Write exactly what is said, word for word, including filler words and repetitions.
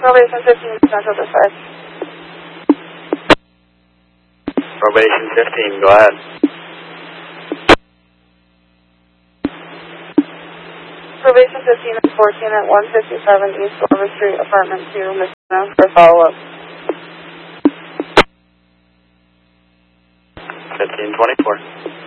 Probation fifteen, Central Dispatch. Probation fifteen, go ahead. Probation fifteen and fourteen at one fifty-seven East Glover Street, Apartment two, Michigan, for follow-up. fifteen twenty-four.